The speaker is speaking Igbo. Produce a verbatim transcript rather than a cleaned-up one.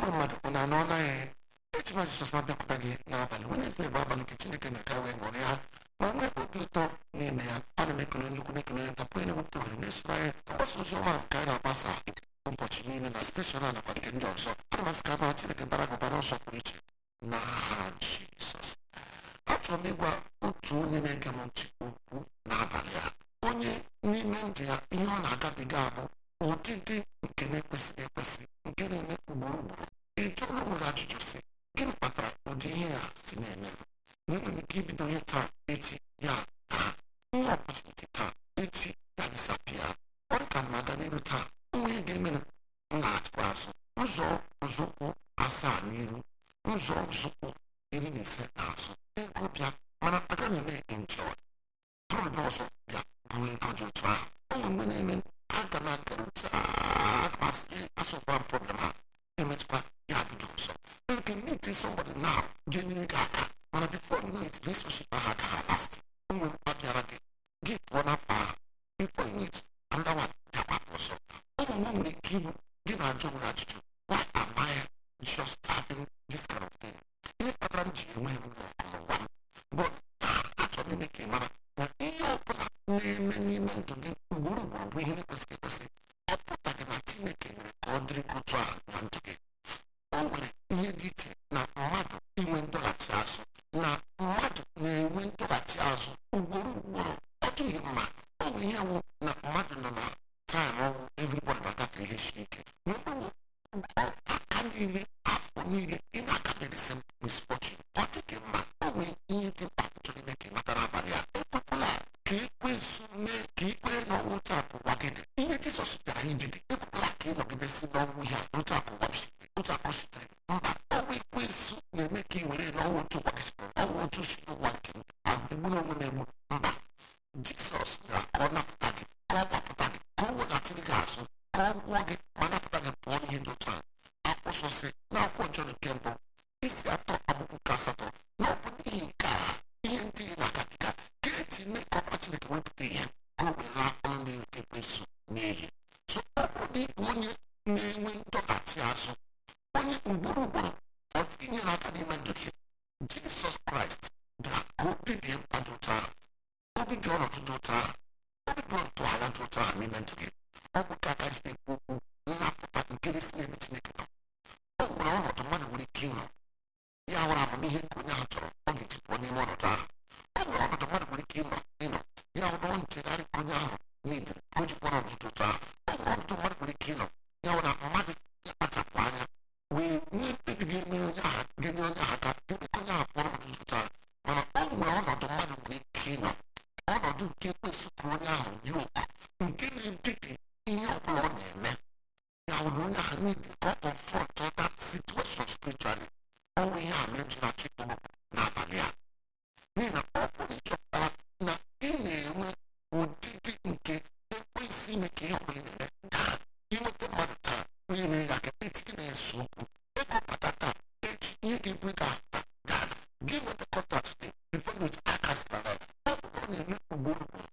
mmadụ ọ na-anọ ọnaghị eji ma Jizọs na-abịakwụta gị n'abalị Wenezdee bụ abalị nke Chineke mere ka wee ṅụrị ha ma nwee obi ụtọ n'ime ya. Ana m ekele nnukwu na-ekele onye ntapụ onye na-ewepụta ohere na-esoro anyị mgbasa ozi ọma nke anyị na-agbasa ụbọchị niile na steshọn a nakwa nke ndị ọzọ. Ana masị ka mara Chineke bara gị ụba n'ụzọ pụrụ iche n'aha Jizọs. Achọrọ m ịgwa otu onye na-ege m ntị okwu n'abalị a. Onye n'ime ndụ ya ihe ọ na-agabiga abụ ụdịdị nke na-ekwesịghị ekwesị nke na-eme ugboro ugboro. Ị jụọla onwe gị ajụjụ sị gịnị kpatara ụdị ihe a si na-eme m? Na enwere ike ibido ihe taa echi ya taa nwa ọpọchịtị taa echi ya disapịa. Ọ dị ka m na-aga n'iru taa onwe ihe ga-eme m na-atụkwa azụ ụzọ nzọụkwụ asaa n'iru ụzọ nzọụkwụ iri na ise n'azụ ego bịa mana aga m eme enjoy tụrụ ọzọ bịa bụrụ ego dị otu ahụ. Onwe mgbe na-eme aga m agaruta asọkwa problem ha emetụkwa ya bido ọzọ. Nke meeting somebody now ga-enyere gị aka mana before you know it relationship ahụ agaghị last. Onwe mkpa bịara gị gị pụọ na mkpa ahụ before you know it andawa bịakwapụ ọzọ. Ụmụ nwa nwere ike ibu gị na-ajụ nwere ajụjụ why am I just having this kind of thing? Ihe kpatara m ji enwe ụlọ n'ụwa m bụ achọrọ m ime ka ị mara na ihe ọbụla na-eme n'ime ndụ gị ugboro ugboro bụ ihe na-ekwesịghị ekwesị. Ọ pụtaghị na Chineke mere ka ọ dịrị otu ahụ na ndụ gị. O nwere ihe dị iche na mmadụ inwe ndọghachi azụ na mmadụ na-enwe ndọghachi azụ ugboro ugboro. Ọ dịghị mma. O nwere ihe wụ na mmadụ nọ na taịm ọwụ everybody na-agafe ihe siri ike aka niile afọ niile ị na-agafe the same misfortune. Ọ dịghị mma. O nwere ihe dị mkpa chọrọ ime ka ị mata n'abalị a. Ekwekwala ka ekwesu mee ka ikpe n'ọnwụ otu akụwa gị dị. Ihe Jizọs bịara ibibi ekwekwala ka ị nọgidesi n'ọnwụ ya otu akụwa otu akụ sitere. Mba, ọnwụ ekwesu na-eme ka ị were n'ọnwụ otu ụwa gị sitere ọnwụ otu si n'ụwa nke m egburu onwe na-egbu. Mba, Jizọs bịara ka ọ napụta gị ka ọ gbapụta gị ka ọ weghachiri gị azụ ka ọ gwụọ gị ma napụta gị pụọ n'ihe dị otu ahụ. Akwụkwọ sị n'akwụkwọ Jọn nke mbụ isi atọ amaokwu nke asatọ na ọ bụ n'ihi nke a ihe ndị na-agabiga ka eji mee ka ọkpara Chineke wepụta ihe ka o were akpọ ndị ekwensu n'ihi. So ọ bụrụ na ịbụ onye na-enwe ndọghachi azụ onye ugboro ugboro ọ dịghị ihe na-aka n'ime ndụ gị, Jizọs Kraịst bịara ka o bibie mkpa dị otu ahụ, o bibie ọnọdụ dị otu ahụ, o bibie ntọala dị otu ahụ n'ime ndụ gị. Ọ bụ ka aka ji na-ekwu okwu nnapụta nke si n'ebe Chineke nọ. O nwere ọnọdụ mmadụ nwere ike ịnọ ya nwere amamihe nke onye ahụ chọrọ ọ ga-eji pụọ n'ime ọnọdụ ahụ. O nwere ọnọdụ mmadụ nwere ike ịnọ ịnọ ya nwere nchegharị ka onye ahụ n'idiri o jikwa ọnọdụ dị otu ahụ. O nwere ọnọdụ mmadụ nwere ike ịnọ ya nwere mmadụ ya kpachapụ anya wee nwee mkpebi ga-emere onye ahụ ga-enyere onye ahụ aka ebe onye ahụ pụọ ọnọdụ dị otu ahụ. Mana o nwere ọnọdụ mmadụ nwere ike ịnọ ọnọdụ nke ekwesịrị onye ahụ yi okwu nke na-ebibi ihe ọ bụla ọ na-eme. Ya hụ na onye ahụ niile ka ọ confront that situation spiritually. Ọ nwere ihe a mere ji na-achọ ịkpọrọ n'abalị a n'ihi na ọ bụrụ ịchọpụtara na ị na-enwe ụdịdị nke ekwesị ime ka ihe ọ bụla na-eme taa inweta mmadụ taa onye mere ya ka echi gị na-ese okwu ego bata taa echi ihe ga-ebu gị ahụta gaa gị nweta kọntaktị dị bifo nweta aka sitara. Ọ bụrụ na ọ na-eme ugboro ugboro